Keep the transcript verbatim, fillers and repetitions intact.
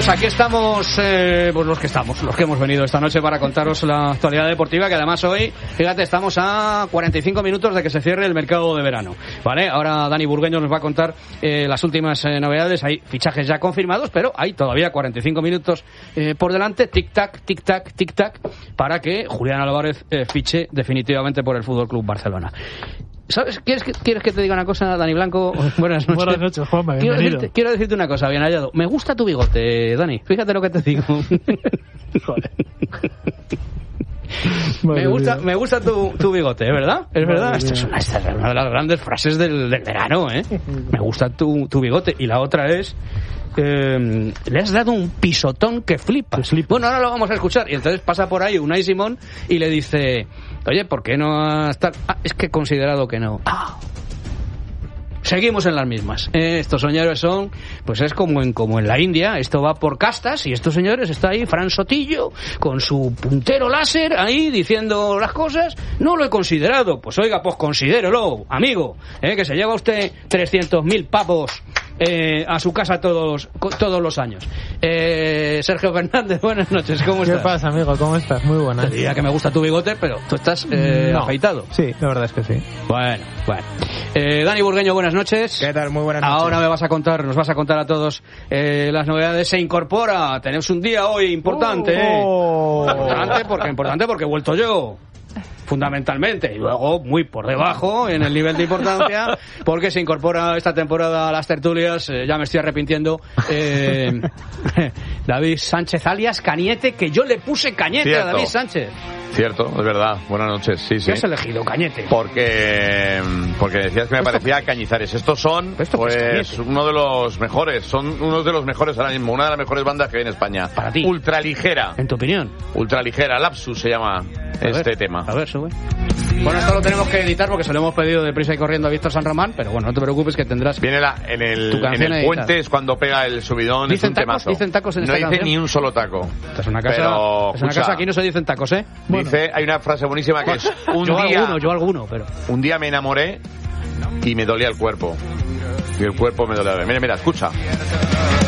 Pues aquí estamos, eh, pues los que estamos, los que hemos venido esta noche para contaros la actualidad deportiva, que además hoy, fíjate, estamos a cuarenta y cinco minutos de que se cierre el mercado de verano, ¿vale? Ahora Dani Burgueño nos va a contar eh, las últimas eh, novedades. Hay fichajes ya confirmados, pero hay todavía cuarenta y cinco minutos eh, por delante, tic-tac, tic-tac, tic-tac, para que Julián Álvarez eh, fiche definitivamente por el F C Barcelona. ¿Sabes? ¿Quieres que, ¿Quieres que te diga una cosa, Dani Blanco? Buenas noches. Buenas noches, Juanma, bienvenido. Quiero decirte, quiero decirte una cosa, bien hallado. Me gusta tu bigote, Dani. Fíjate lo que te digo. Joder. Me gusta, me gusta tu, tu bigote, ¿es verdad? Es verdad. Madre Esta es, una, esta es una de las grandes frases del, del verano, ¿eh? Me gusta tu, tu bigote. Y la otra es... Eh, le has dado un pisotón que flipa. Bueno, ahora lo vamos a escuchar. Y entonces pasa por ahí Unai Simón y le dice: oye, ¿por qué no has tal? Ah, es que he considerado que no. Ah. Seguimos en las mismas. Eh, estos señores son, pues es como en como en la India, esto va por castas y estos señores, está ahí Fran Sotillo con su puntero láser ahí diciendo las cosas. No lo he considerado. Pues oiga, pues considérelo, amigo, eh, que se lleva usted trescientos mil pavos Eh, a su casa todos todos los años. eh, Sergio Fernández, buenas noches, ¿cómo estás? ¿Qué pasa, amigo? ¿Cómo estás? Muy buenas. Te diría que me gusta tu bigote, pero tú estás eh, no. afeitado. Sí, la verdad es que sí. Bueno, bueno. Eh, Dani Burgueño, buenas noches. ¿Qué tal? Muy buenas noches. Ahora me vas a contar, nos vas a contar a todos eh, las novedades. Se incorpora, tenemos un día hoy importante. Oh. Importante porque importante porque he vuelto yo. Fundamentalmente, y luego muy por debajo en el nivel de importancia, porque se incorpora esta temporada a las tertulias, eh, ya me estoy arrepintiendo, eh, David Sánchez alias Cañete, que yo le puse Cañete Cierto. a David Sánchez. Cierto, es verdad. Buenas noches, sí, ¿Qué sí. has elegido, Cañete? Porque porque decías que me parecía Cañizares. Estos son, ¿Esto pues, es uno de los mejores. Son uno de los mejores ahora mismo. Una de las mejores bandas que hay en España. Para ti. Ultraligera. En tu opinión. Ultraligera. Lapsus se llama A este ver, tema. A ver, sube. Bueno, esto lo tenemos que editar porque se lo hemos pedido deprisa y corriendo a Víctor San Román, pero bueno, no te preocupes que tendrás... Viene la, en el, Tu en canción el editada. puente es cuando pega el subidón. ¿Dicen es un tacos? temazo. ¿Dicen tacos en no esta dice canción? ni un solo taco. Esta es una casa, Pero, es una escucha, casa, aquí no se dicen tacos, ¿eh? Dice, hay una frase buenísima que es un yo día, alguno, yo alguno, pero... un día me enamoré y me dolía el cuerpo. Y el cuerpo me dolía. Mira, mira, escucha.